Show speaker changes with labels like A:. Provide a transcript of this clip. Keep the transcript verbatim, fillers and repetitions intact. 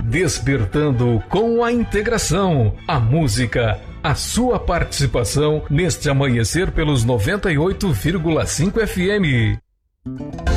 A: Despertando com a integração, a música, a sua participação neste amanhecer pelos noventa e oito vírgula cinco F M.